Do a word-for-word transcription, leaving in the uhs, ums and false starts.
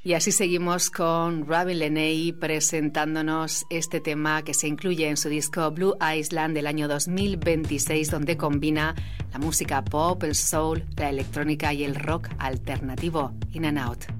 Y así seguimos con Robin Lenay presentándonos este tema que se incluye en su disco Blue Island del año dos mil veintiséis, donde combina la música pop, el soul, la electrónica y el rock alternativo. In and Out.